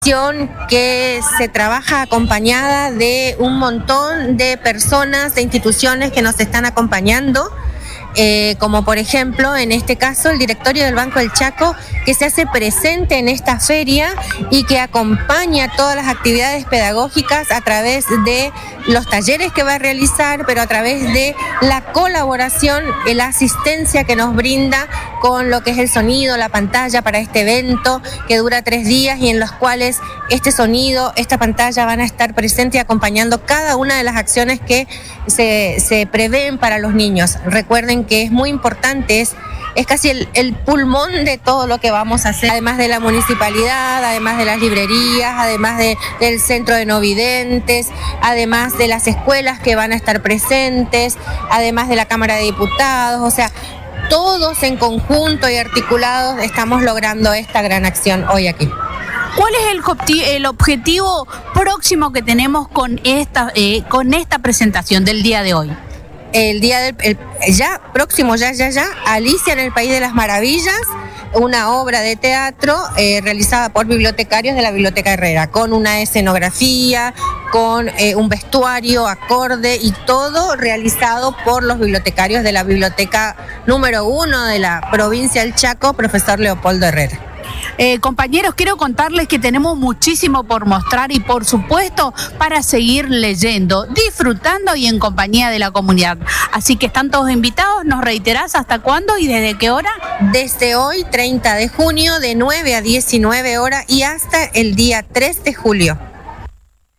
Que se trabaja acompañada de un montón de personas, de instituciones que nos están acompañando, como por ejemplo en este caso el directorio del Banco del Chaco, que se hace presente en esta feria y que acompaña todas las actividades pedagógicas a través de los talleres que va a realizar, pero a través de la colaboración y la asistencia que nos brinda con lo que es el sonido, la pantalla para este evento que dura 3 días y en los cuales este sonido, esta pantalla van a estar presentes acompañando cada una de las acciones que se prevén para los niños. Recuerden que es muy importante, es casi el pulmón de todo lo que vamos a hacer, además de la municipalidad, además de las librerías, además del centro de no videntes, además de las escuelas que van a estar presentes, además de la Cámara de Diputados, o sea, todos en conjunto y articulados estamos logrando esta gran acción hoy aquí. ¿Cuál es el objetivo próximo que tenemos con esta presentación del día de hoy? El día del próximo, Alicia en el País de las Maravillas, una obra de teatro realizada por bibliotecarios de la Biblioteca Herrera, con una escenografía, con un vestuario acorde y todo realizado por los bibliotecarios de la Biblioteca número 1 de la provincia del Chaco, profesor Leopoldo Herrera. Compañeros, quiero contarles que tenemos muchísimo por mostrar y por supuesto para seguir leyendo, disfrutando y en compañía de la comunidad. Así que están todos invitados. ¿Nos reiterás hasta cuándo y desde qué hora? Desde hoy, 30 de junio, de 9 a 19 horas y hasta el día 3 de julio.